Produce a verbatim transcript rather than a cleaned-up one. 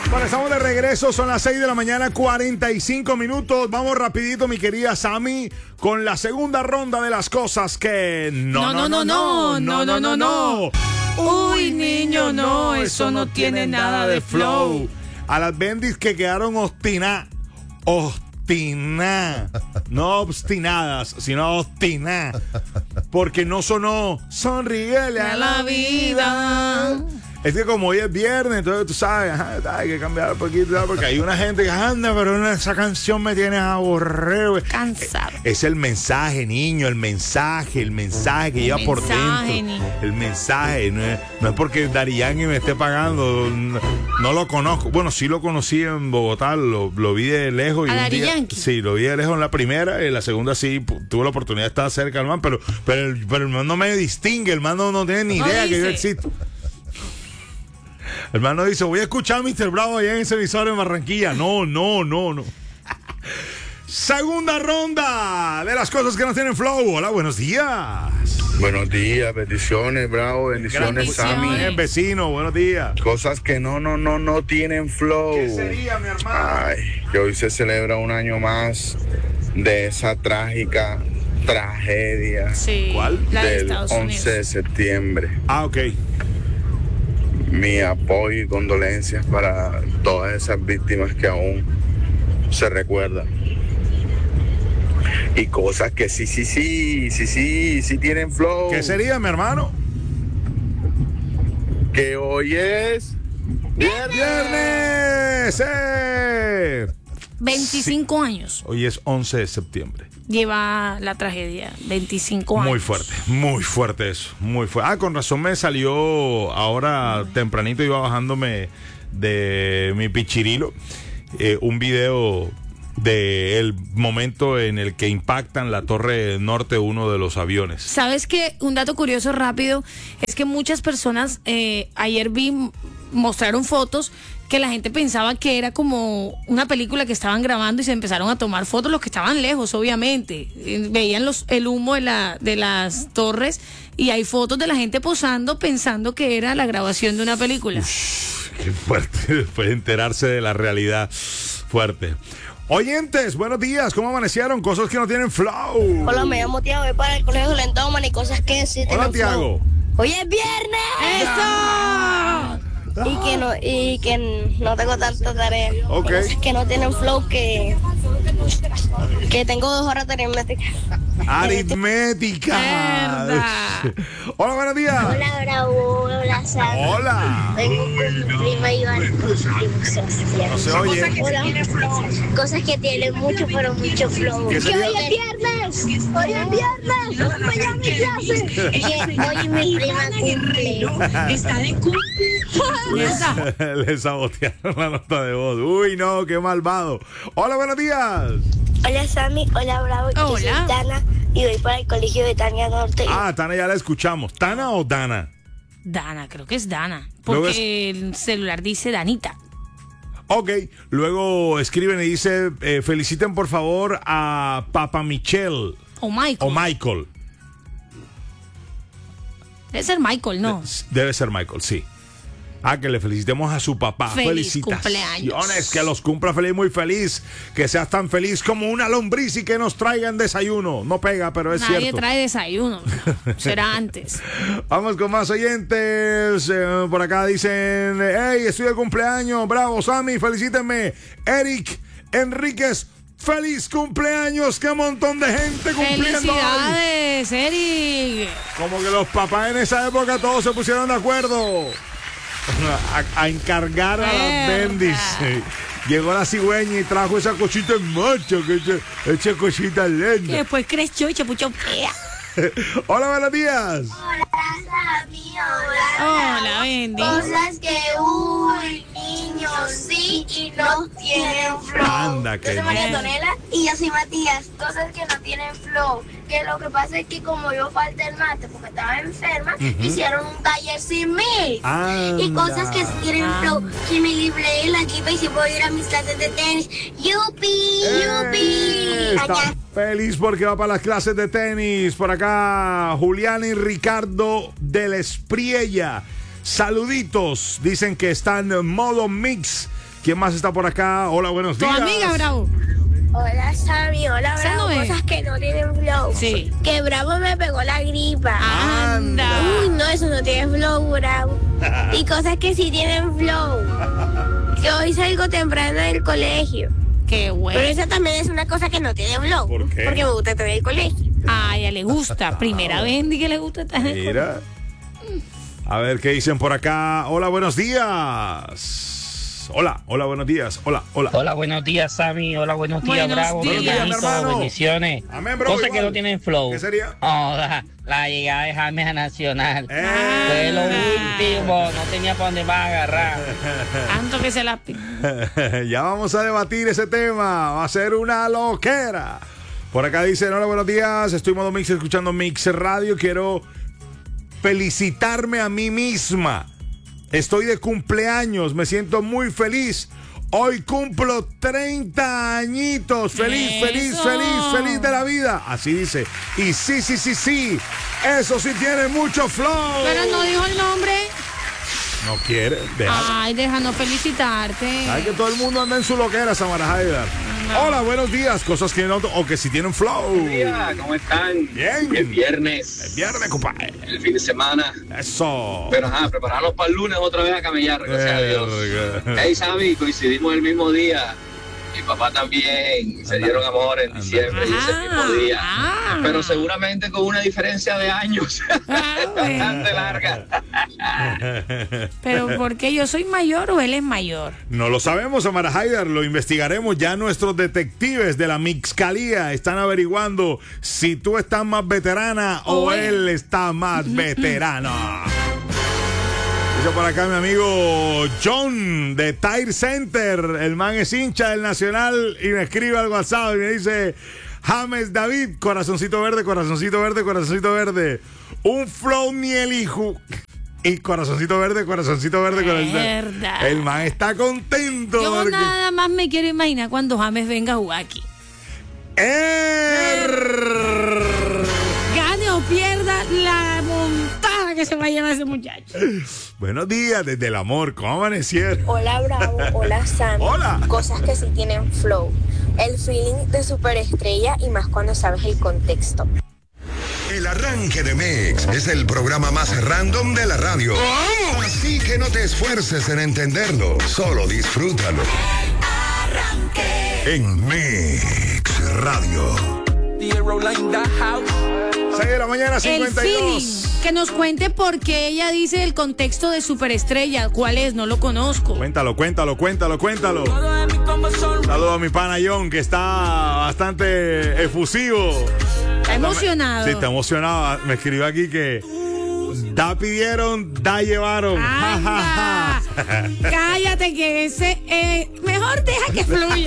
Bueno, estamos de regreso, son las seis de la mañana, cuarenta y cinco minutos. Vamos rapidito, mi querida Sammy, con la segunda ronda de las cosas que... No, no, no, no, no, no, no, no. Uy, niño, no, eso no tiene nada de flow. A las bendis que quedaron obstinadas, obstinadas, no obstinadas, sino obstinadas, porque no sonó sonríele a la vida. Es que como hoy es viernes, entonces tú sabes, ajá, hay que cambiar un poquito, porque hay una gente que anda, pero esa canción me tiene aburrido. Cansado. Es el mensaje, niño, el mensaje, el mensaje que lleva por dentro. Niño. El mensaje, no es, no es porque Daddy Yankee me esté pagando, no, no lo conozco. Bueno, sí lo conocí en Bogotá, lo, lo vi de lejos. Y ¿A un Daddy día, Yankee? Sí, lo vi de lejos en la primera, y en la segunda sí tuve la oportunidad de estar cerca del man, pero, pero, el, pero el man no me distingue, el man no, no tiene ni no idea dice. que yo existo. El hermano dice, voy a escuchar a mister Bravo allá en ese emisor en Barranquilla. No, no, no, no. Segunda ronda de las cosas que no tienen flow. Hola, buenos días. Buenos días, bendiciones, Bravo, bendiciones, Sammy. Bien, vecino, buenos días. Cosas que no, no, no, no tienen flow. ¿Qué sería, mi hermano? Ay, que hoy se celebra un año más de esa trágica tragedia. Sí, ¿Cuál? la de Del Estados Unidos. once de septiembre. Ah, ok. Mi apoyo y condolencias para todas esas víctimas que aún se recuerdan. Y cosas que sí, sí, sí, sí, sí, sí tienen flow. ¿Qué sería, mi hermano? Que hoy es ¡Viernes! ¡Eh! veinticinco años Hoy es once de septiembre. lleva la tragedia. veinticinco años. Muy fuerte, muy fuerte eso, muy fuerte. Ah, con razón me salió ahora tempranito, iba bajándome de mi pichirilo, eh, un video del momento en el que impactan la torre norte uno de los aviones. ¿Sabes qué? Un dato curioso rápido es que muchas personas, eh, ayer vi, mostraron fotos que la gente pensaba que era como una película que estaban grabando y se empezaron a tomar fotos los que estaban lejos, obviamente. Eh, Veían los, el humo de, la, de las torres y hay fotos de la gente posando pensando que era la grabación de una película. Uf, qué fuerte, después de enterarse de la realidad. Fuerte. Oyentes, buenos días, ¿cómo amanecieron? Cosas que no tienen flow. Hola, me llamo Tiago, voy para el colegio Lentoman y cosas que sí Hola, tienen Tiago. flow. Hoy es viernes. ¡Eso! Y que no, y que no tengo tanta tarea. Ok. Y cosas que no tienen flow, que, que tengo dos horas de aritmética. Aritmética. Verdad. Hola, buenos días. Hola, Bravo, hola, Sam. Hola. Vengo con mi prima Iván y Sebastián. No se oye. Hola. Cosas que tienen mucho, pero mucho flow. ¿Qué Que sería? hoy es viernes. Hoy es viernes. Mañana mi clase. Que hoy mi prima cumple. Está de cumple. Le sabotearon la nota de voz. Uy, no, qué malvado. Hola, buenos días. Hola, Sammy. Hola, Bravo. Yo soy Hola. Dana y voy para el colegio de Tania Norte. Ah, Tana ya la escuchamos. ¿Tana o Dana? Dana, creo que es Dana. Luego Porque el celular dice Danita. Ok, luego escriben y dice, eh, feliciten por favor a Papa Michelle O Michael. o Michael. Debe ser Michael, ¿no? Debe ser Michael, sí. Ah, que le felicitemos a su papá. Feliz Felicitaciones. cumpleaños. Que los cumpla feliz, muy feliz. Que seas tan feliz como una lombriz y que nos traigan desayuno. No pega, pero es Nadie cierto. trae desayuno. Será antes. Vamos con más oyentes. Eh, por acá dicen, hey, estoy de cumpleaños. Bravo, Sammy, felicítenme. Eric Enríquez, feliz cumpleaños. Qué montón de gente cumpliendo hoy. ¡Felicidades, Eric! Como que los papás en esa época todos se pusieron de acuerdo a, a encargar a las Verdad. bendis. Llegó la cigüeña y trajo esa cosita en marcha, que esa, esa cosita Y linda. después creció y se puso fea. Hola, buenos días. Hola, Sammy. Hola. Hola, Bendy. Cosas que, uy, niños, sí y no tienen flow. Anda, que Yo soy María bien. Antonella y yo soy Matías. Cosas que no tienen flow. Que lo que pasa es que como yo falté el mate porque estaba enferma, hicieron un taller sin mí. Anda. Y cosas que sí tienen Ah. flow. Que me libré de la chiva y si puedo ir a mis clases de tenis. ¡Yupi! ¡Yupi! Eh, está Allá. feliz porque va para las clases de tenis. Por acá, Julián y Ricardo del Espriella. Saluditos. Dicen que están en modo mix. ¿Quién más está por acá? Hola, buenos Tu días. amiga, Bravo. Hola, Sammy. Hola, Esa Bravo. no es. Cosas que no tienen flow. Sí. Que Bravo me pegó la gripa. Anda. Uy, no, eso no tiene flow, Bravo. Y cosas que sí tienen flow. Que hoy salgo temprano del colegio. Qué Pero bueno. esa también es una cosa que no tiene flow. ¿Por qué? Porque me gusta estar en el colegio. A ella le gusta. Primera vez di que le gusta estar en el Mira. A ver qué dicen por acá. Hola, buenos días. Hola, hola, buenos días. Hola, hola. Hola, buenos días, Sammy. Hola, buenos días, Buenos Bravo. días. Bienvenido, Buenos días, mi hermano. bendiciones. Amén, bro, Cosas igual. que no tienen flow. ¿Qué sería? Oh, la, la llegada de James a Nacional. Eh. Fue lo último. No tenía para dónde más agarrar. Tanto que se la pi- Ya vamos a debatir ese tema. Va a ser una loquera. Por acá dicen, hola, buenos días. Estoy en modo mix escuchando Mix Radio. Quiero felicitarme a mí misma. Estoy de cumpleaños. Me siento muy feliz. Hoy cumplo treinta añitos. Feliz, feliz, Eso. feliz, feliz de la vida. Así dice. Y sí, sí, sí, sí. Eso sí tiene mucho flow. Pero no dijo el nombre. No quiere. Deja. Ay, déjanos felicitarte. Sabes que todo el mundo anda en su loquera, Samara Haidar. Hola, buenos días. Cosas que no, o que si tienen flow. Hola, ¿cómo están? Bien. Es viernes, Es viernes, compadre. el fin de semana. Eso. Pero ajá, prepararnos para el lunes otra vez a camellar, gracias a Dios. Verga. Hey, Sammy, coincidimos el mismo día. Mi papá también. Se dieron amor en diciembre y ese mismo día. Ah. Pero seguramente con una diferencia de años Ah, bueno. bastante larga. Pero ¿por qué yo soy mayor o él es mayor? No lo sabemos, Samara Haidar. Lo investigaremos. Ya nuestros detectives de la Mixcalía están averiguando si tú estás más veterana o O él está más veterano. Dice por acá mi amigo John de Tire Center. El man es hincha del Nacional y me escribe al WhatsApp y me dice: James David, corazoncito verde, corazoncito verde, corazoncito verde. Un flow ni el hijo. Y corazoncito verde, corazoncito verde, corazoncito verde. Verdad. El man está contento. Yo porque- nada más me quiero imaginar cuando James venga a jugar aquí. Er- Gane o pierda la montada que se va a llevar ese muchacho. Buenos días, desde el amor. ¿Cómo amanecieron? Hola, Bravo. Hola, Sammy. Hola. Cosas que sí tienen flow. El feeling de superestrella y más cuando sabes el contexto. El arranque de Mix es el programa más random de la radio. Así que no te esfuerces en entenderlo, solo disfrútalo. En Mix Radio. seis de la mañana, El cincuenta y feeling. dos. Que nos cuente por qué ella dice el contexto de superestrella. ¿Cuál es? No lo conozco. Cuéntalo, cuéntalo, cuéntalo, cuéntalo. Saludo a mi pana John, que está bastante efusivo. Está emocionado. Sí, está emocionado. Me escribió aquí que da pidieron, da llevaron. Ja, ja, Anda. ja. Cállate que ese... eh, mejor deja que fluya.